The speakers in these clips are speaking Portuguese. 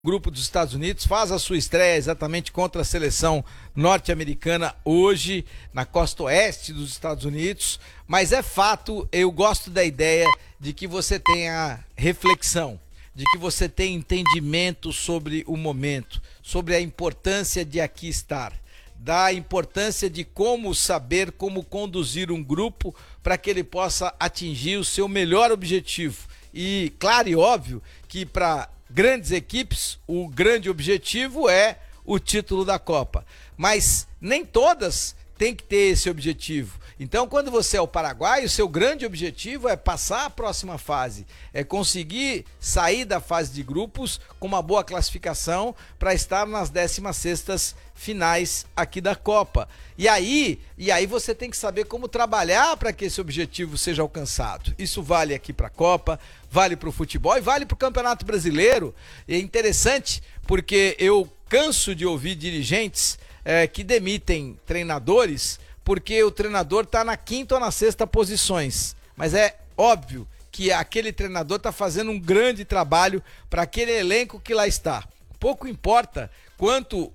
Grupo dos Estados Unidos, faz a sua estreia exatamente contra a seleção norte-americana hoje, na costa oeste dos Estados Unidos, mas é fato, eu gosto da ideia de que você tenha reflexão, de que você tenha entendimento sobre o momento, sobre a importância de aqui estar, da importância de como saber como conduzir um grupo para que ele possa atingir o seu melhor objetivo. E claro e óbvio que para grandes equipes, o grande objetivo é o título da Copa. Mas nem todas têm que ter esse objetivo. Então, quando você é o Paraguai, o seu grande objetivo é passar a próxima fase, é conseguir sair da fase de grupos com uma boa classificação para estar nas 16ª finais aqui da Copa. E aí você tem que saber como trabalhar para que esse objetivo seja alcançado. Isso vale aqui para a Copa, vale para o futebol e vale para o Campeonato Brasileiro. É interessante porque eu canso de ouvir dirigentes que demitem treinadores porque o treinador está na 5ª ou na 6ª posições. Mas é óbvio que aquele treinador está fazendo um grande trabalho para aquele elenco que lá está. Pouco importa quanto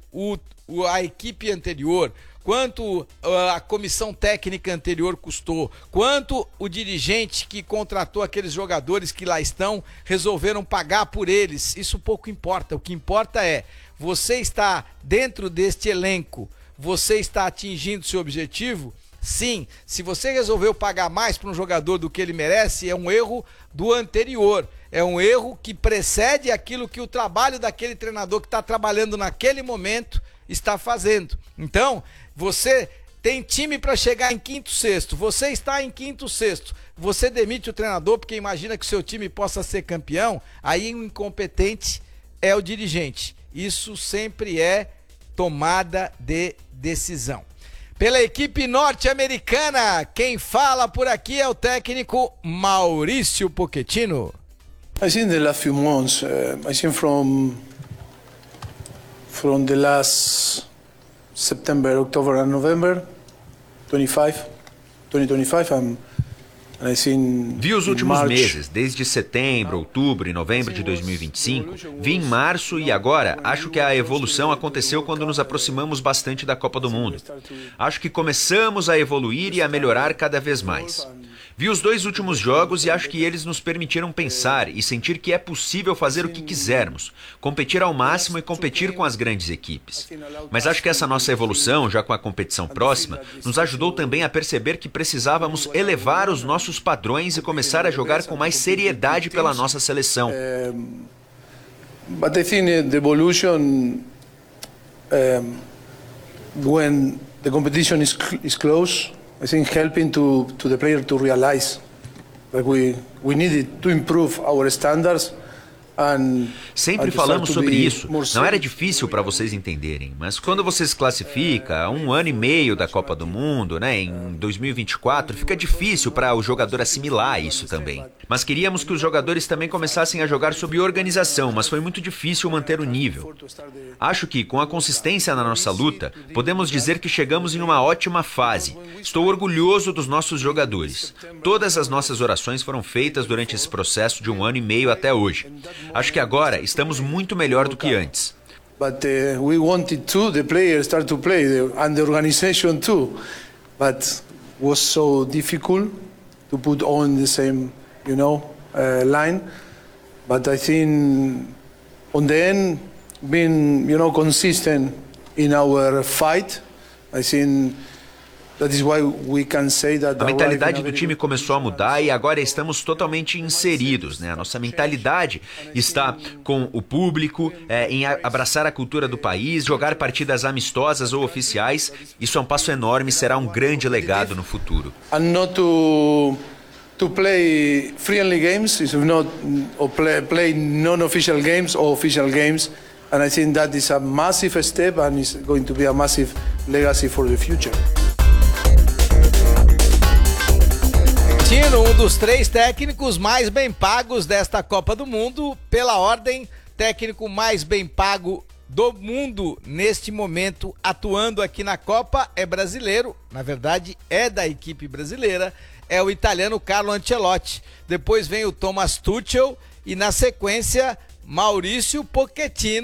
a equipe anterior, quanto a comissão técnica anterior custou, quanto o dirigente que contratou aqueles jogadores que lá estão resolveram pagar por eles. Isso pouco importa. O que importa é você está dentro deste elenco, você está atingindo seu objetivo? Sim. Se você resolveu pagar mais para um jogador do que ele merece, é um erro do anterior. É um erro que precede aquilo que o trabalho daquele treinador que está trabalhando naquele momento está fazendo. Então, você tem time para chegar em 5º, 6º. Você está em 5º, 6º. Você demite o treinador porque imagina que o seu time possa ser campeão. Aí o incompetente é o dirigente. Isso sempre é tomada de decisão. Pela equipe norte-americana, quem fala por aqui é o técnico Maurício Pochettino. I think the last few months, I think from the last September, October and November 2025, Vi os últimos meses, desde setembro, outubro e novembro de 2025, vi em março e agora acho que a evolução aconteceu quando nos aproximamos bastante da Copa do Mundo. Acho que começamos a evoluir e a melhorar cada vez mais. Vi os 2 últimos jogos e acho que eles nos permitiram pensar e sentir que é possível fazer o que quisermos, competir ao máximo e competir com as grandes equipes. Mas acho que essa nossa evolução, já com a competição próxima, nos ajudou também a perceber que precisávamos elevar os nossos padrões e começar a jogar com mais seriedade pela nossa seleção. But I think the evolution, when the competition is close, I think helping to the player to realize that we needed to improve our standards. Sempre falamos sobre isso. Não era difícil para vocês entenderem, mas quando você se classifica a 1 ano e meio da Copa do Mundo, em 2024, fica difícil para o jogador assimilar isso também. Mas queríamos que os jogadores também começassem a jogar sob organização, mas foi muito difícil manter o nível. Acho que, com a consistência na nossa luta, podemos dizer que chegamos em uma ótima fase. Estou orgulhoso dos nossos jogadores. Todas as nossas orações foram feitas durante esse processo de 1 ano e meio até hoje. Acho que agora estamos muito melhor do que antes. But we wanted the players start to play, and the organization too. But was so difficult to put on the same, line. But I think, on the end, being, consistent in our fight, I think. A mentalidade do time começou a mudar e agora estamos totalmente inseridos, A nossa mentalidade está com o público, em abraçar a cultura do país, jogar partidas amistosas ou oficiais. Isso é um passo enorme e será um grande legado no futuro. And not to play friendly games, or play non-official games or official games. And I think that is a massive step and is going to be a massive legacy for the future. Um dos 3 técnicos mais bem pagos desta Copa do Mundo, pela ordem, técnico mais bem pago do mundo neste momento, atuando aqui na Copa, é brasileiro, na verdade é da equipe brasileira, é o italiano Carlo Ancelotti. Depois vem o Thomas Tuchel e na sequência Maurício Pochettino.